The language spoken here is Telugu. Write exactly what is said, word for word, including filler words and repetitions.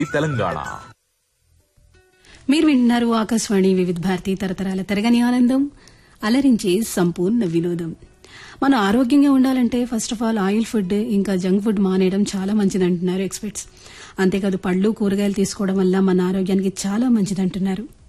తెలంగాణ. మీరు వింటున్నారు ఆకాశవాణి వివిధ భారతి తరతరాల తరగని ఆనందం అలరించే సంపూర్ణ వినోదం. మనం ఆరోగ్యంగా ఉండాలంటే first of all oil food ఇంకా జంక్ ఫుడ్ మానేయడం చాలా మంచిదంటున్నారు ఎక్స్పర్ట్స్. అంతేకాదు పళ్ళు కూరగాయలు తీసుకోవడం వల్ల మన ఆరోగ్యానికి చాలా మంచిదంటున్నారు.